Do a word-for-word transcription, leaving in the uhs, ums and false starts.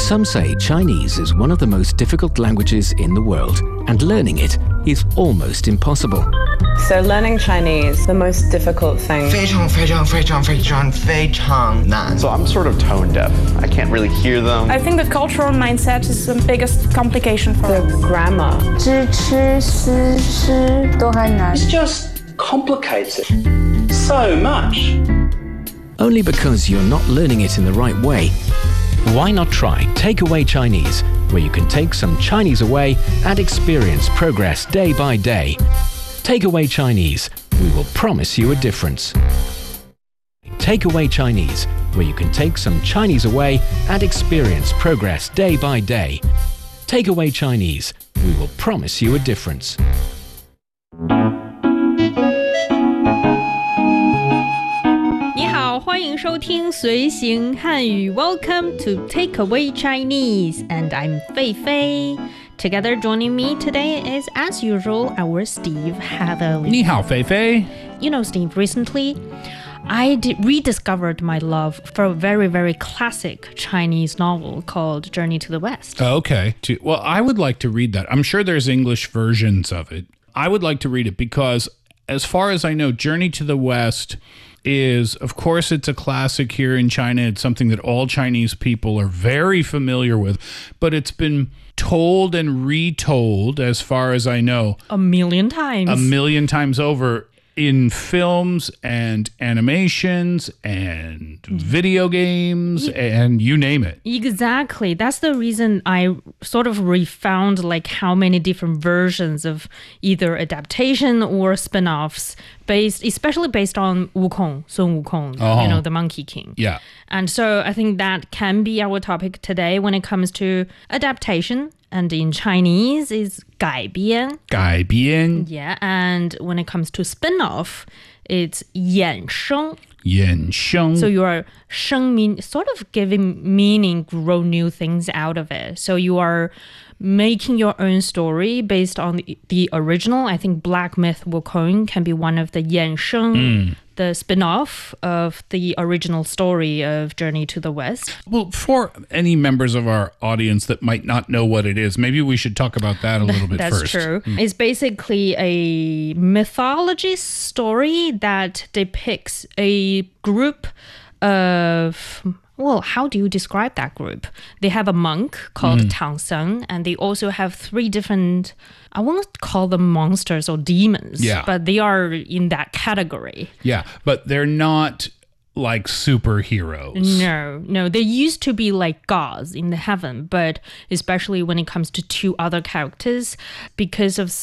Some say Chinese is one of the most difficult languages in the world, and learning it is almost impossible. So learning Chinese, the most difficult thing. 非常非常非常非常非常难. So I'm sort of tone deaf. I can't really hear them. I think the cultural mindset is the biggest complication for The grammar. 知吃思诗都很难. It's just complicated so much. Only because you're not learning it in the right way. Why not try Takeaway Chinese, where you can take some Chinese away and experience progress day by day. Takeaway Chinese, we will promise you a difference. Takeaway Chinese, where you can take some Chinese away and experience progress day by day. Takeaway Chinese, we will promise you a difference. 你好，欢迎收听随行汉语 Welcome to Takeaway Chinese, and I'm Fei Fei. Together joining me today is, as usual, our Steve Hatherley. 你好，菲菲. You know, Steve, recently I did rediscovered my love for a very, very classic Chinese novel called Journey to the West. Okay. Well, I would like to read that. I'm sure there's English versions of it. I would like to read it because, as far as I know, Journey to the West is, of course, it's a classic here in China. It's something that all Chinese people are very familiar with, but it's been told and retold, as far as I know, A million times. a million times over in films and animations and video games and you name it. Exactly. That's the reason I sort of refound like how many different versions of either adaptation or spin-offs based, especially based on Wukong, Sun Wukong, Uh-huh. you know, the Monkey King. Yeah. And so I think that can be our topic today when it comes to adaptation. And in Chinese is 改编. 改编. Yeah. And when it comes to spin-off, it's 衍生. 衍生. So you are 生 mean sort of giving meaning, grow new things out of it. So you are making your own story based on the, the original. I think Black Myth Wukong can be one of the 衍生, Mm. the spin-off of the original story of Journey to the West. Well, for any members of our audience that might not know what it is, maybe we should talk about that a little bit That's first. true. It's basically a mythology story that depicts a group of, well, how do you describe that group? They have a monk called Mm. Tang Seng, and they also have three different, I won't call them monsters or demons, Yeah. but they are in that category. Yeah, but they're not like superheroes. No, no, they used to be like gods in the heaven, but especially when it comes to two other characters, because of